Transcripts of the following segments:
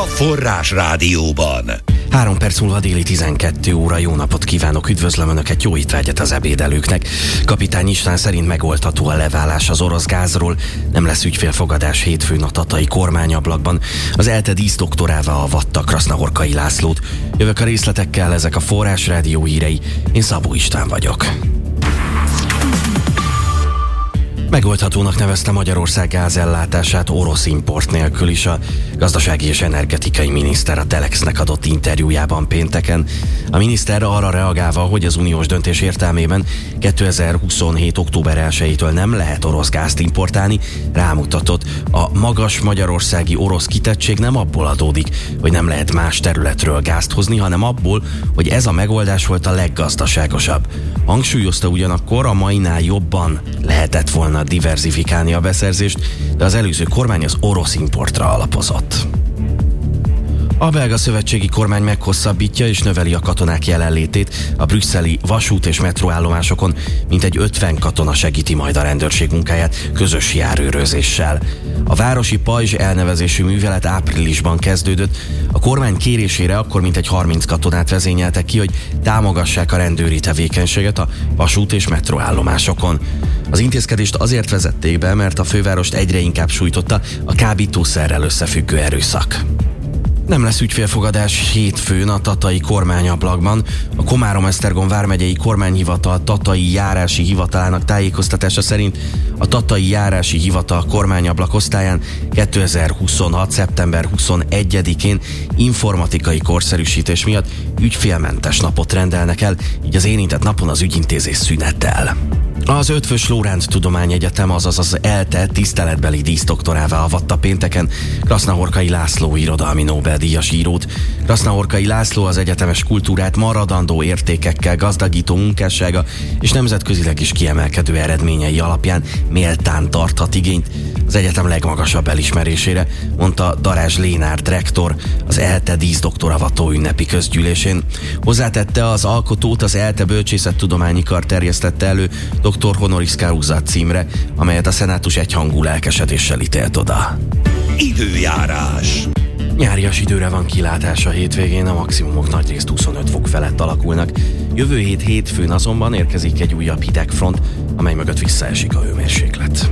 Forrás Rádióban. 3 perc múlva déli 12 óra. Jó napot kívánok, üdvözlöm Önöket, jó étvágyat az ebédelőknek. Kapitány István szerint megoldható a leválás az orosz gázról, nem lesz ügyfélfogadás hétfőn a tatai kormányablakban. Az ELTE díszdoktorává avatta Krasznahorkai Lászlót. Jövök a részletekkel, ezek a Forrás Rádió hírei. Én Szabó István vagyok. Megoldhatónak nevezte Magyarország gázellátását orosz import nélkül is. A gazdasági és energetikai miniszter a Telexnek adott interjújában pénteken. A miniszter arra reagálva, hogy az uniós döntés értelmében 2027. október 1-től nem lehet orosz gázt importálni, rámutatott, a magas magyarországi orosz kitettség nem abból adódik, hogy nem lehet más területről gázt hozni, hanem abból, hogy ez a megoldás volt a leggazdaságosabb. Hangsúlyozta ugyanakkor, a mainál jobban lehetett volna diverzifikálni a beszerzést, de az előző kormány az orosz importra alapozott. A belga szövetségi kormány meghosszabbítja és növeli a katonák jelenlétét a brüsszeli vasút- és metróállomásokon, mintegy 50 katona segíti majd a rendőrség munkáját közös járőrözéssel. A városi pajzs elnevezésű művelet áprilisban kezdődött. A kormány kérésére akkor mintegy 30 katonát vezényeltek ki, hogy támogassák a rendőri tevékenységet a vasút- és metróállomásokon. Az intézkedést azért vezették be, mert a fővárost egyre inkább sújtotta a kábítószerrel összefüggő erőszak. Nem lesz ügyfélfogadás hétfőn a tatai kormányablakban. A Komárom-Esztergom vármegyei kormányhivatal tatai járási hivatalának tájékoztatása szerint a tatai járási hivatal kormányablak osztályán 2026. szeptember 21-én informatikai korszerűsítés miatt ügyfélmentes napot rendelnek el, így az érintett napon az ügyintézés szünetel. Az Eötvös Loránd Tudományegyetem, azaz az ELTE tiszteletbeli díszdoktorává avatta pénteken Krasznahorkai László irodalmi Nobel-díjas írót. Krasznahorkai László az egyetemes kultúrát maradandó értékekkel gazdagító munkássága és nemzetközileg is kiemelkedő eredményei alapján méltán tarthat igényt az egyetem legmagasabb elismerésére, mondta Darázs Lénárd rektor az ELTE díszdoktoravató ünnepi közgyűlésén. Hozzátette, az alkotót az ELTE bölcsészettudományi kar terjesztette elő Dr. Honoris Causa címre, amelyet a szenátus egyhangú lelkesedéssel ítélt oda. Időjárás. Nyárias időre van kilátás a hétvégén, a maximumok nagyrészt 25 fok felett alakulnak. Jövő hét hétfőn azonban érkezik egy újabb hidegfront, amely mögött visszaesik a hőmérséklet.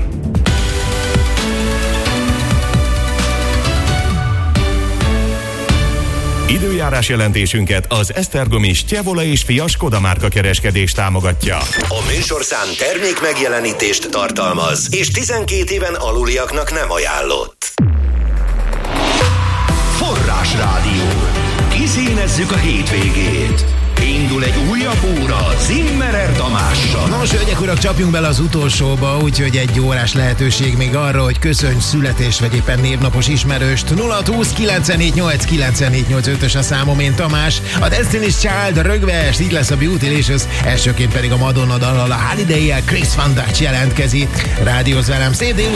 Időjárás jelentésünket az esztergomi Stjevola és Fia Skoda márka kereskedés támogatja. A műsorszám termék megjelenítést tartalmaz, és 12 éven aluliaknak nem ajánlott. Forrás Rádió. Kiszínezzük a hétvégét. Indul egy újabb óra Zimmerer Tamással. Na most, hölgyek, urak, csapjunk bele az utolsóba, úgyhogy egy órás lehetőség még arra, hogy köszönj születés vagy éppen névnapos ismerőst. 0620 948 948 a számom, én Tamás. A Destiny's Child, a Rögvest, így lesz a Beautylicious, elsőként pedig a Madonna dallal, a Holiday-jel Chris Van Dutch jelentkezik. Rádióz velem szép